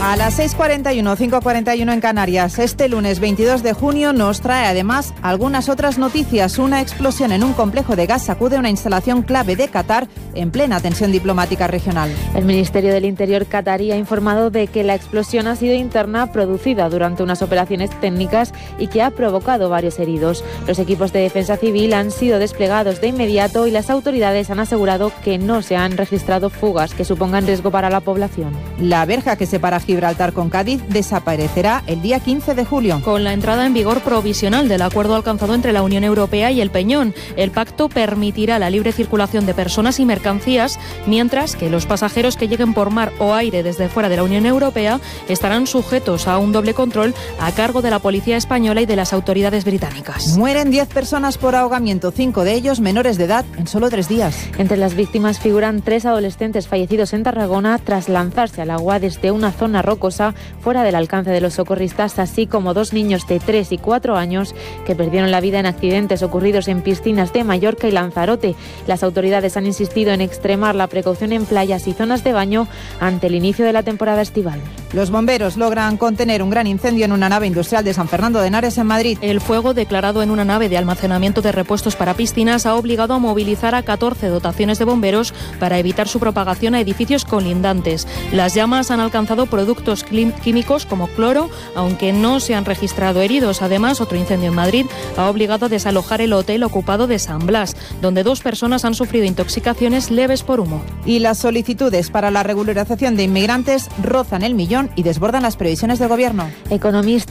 A las 6:41, 5:41 en Canarias. Este lunes 22 de junio nos trae además algunas otras noticias. Una explosión en un complejo de gas sacude una instalación clave de Qatar en plena tensión diplomática regional. El Ministerio del Interior qatarí ha informado de que la explosión ha sido interna, producida durante unas operaciones técnicas y que ha provocado varios heridos. Los equipos de defensa civil han sido desplegados de inmediato y las autoridades han asegurado que no se han registrado fugas que supongan riesgo para la población. La verja que separa Gibraltar con Cádiz desaparecerá el día 15 de julio. Con la entrada en vigor provisional del acuerdo alcanzado entre la Unión Europea y el Peñón, el pacto permitirá la libre circulación de personas y mercancías, mientras que los pasajeros que lleguen por mar o aire desde fuera de la Unión Europea estarán sujetos a un doble control a cargo de la Policía Española y de las autoridades británicas. Mueren 10 personas por ahogamiento, 5 de ellos menores de edad, en solo 3 días. Entre las víctimas figuran 3 adolescentes fallecidos en Tarragona tras lanzarse al agua desde una zona rocosa fuera del alcance de los socorristas, así como 2 niños de 3 y 4 años que perdieron la vida en accidentes ocurridos en piscinas de Mallorca y Lanzarote. Las autoridades han insistido en extremar la precaución en playas y zonas de baño ante el inicio de la temporada estival. Los bomberos logran contener un gran incendio en una nave industrial de San Fernando de Henares, en Madrid. El fuego, declarado en una nave de almacenamiento de repuestos para piscinas, ha obligado a movilizar a 14 dotaciones de bomberos para evitar su propagación a edificios colindantes. Las llamas han alcanzado productos químicos como cloro, aunque no se han registrado heridos. Además, otro incendio en Madrid ha obligado a desalojar el hotel ocupado de San Blas, donde 2 personas han sufrido intoxicaciones leves por humo. Y las solicitudes para la regularización de inmigrantes rozan el millón y desbordan las previsiones del Gobierno. Economistas